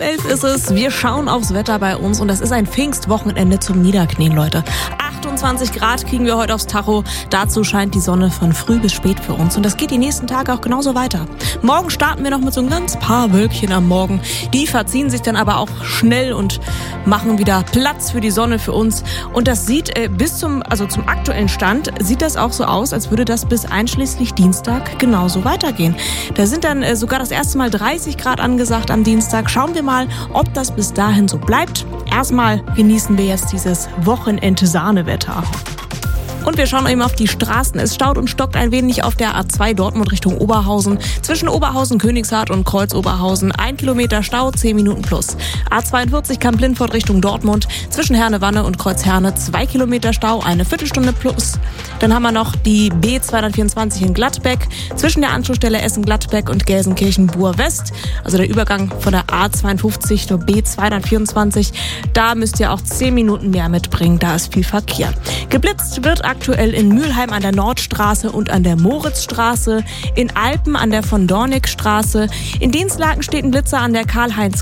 11:30 ist es. Wir schauen aufs Wetter bei uns und das ist ein Pfingstwochenende zum Niederknien, Leute. 28 Grad kriegen wir heute aufs Tacho. Dazu scheint die Sonne von früh bis spät für uns. Und das geht die nächsten Tage auch genauso weiter. Morgen starten wir noch mit so ein ganz paar Wölkchen am Morgen. Die verziehen sich dann aber auch schnell und machen wieder Platz für die Sonne für uns. Und das sieht zum aktuellen Stand, sieht das auch so aus, als würde das bis einschließlich Dienstag genauso weitergehen. Da sind dann sogar das erste Mal 30 Grad angesagt am Dienstag. Schauen wir mal, ob das bis dahin so bleibt. Erstmal genießen wir jetzt dieses Wochenende-Sahnewetter. Und wir schauen eben auf die Straßen. Es staut und stockt ein wenig auf der A2 Dortmund Richtung Oberhausen. Zwischen Oberhausen, Königshardt und Kreuz-Oberhausen 1 Kilometer Stau, 10 Minuten plus. A42 Kamp-Lindfort Richtung Dortmund. Zwischen Herne-Wanne und Kreuz-Herne 2 Kilometer Stau, eine Viertelstunde plus. Dann haben wir noch die B224 in Gladbeck. Zwischen der Anschlussstelle Essen-Gladbeck und Gelsenkirchen-Buhr-West. Also der Übergang von der A52 zur B224. Da müsst ihr auch 10 Minuten mehr mitbringen. Da ist viel Verkehr. Geblitzt wird aktuell in Mülheim an der Nordstraße und an der Moritzstraße, in Alpen an der von Dornick Straße, in Dinslaken steht ein Blitzer an der Karl-Heinz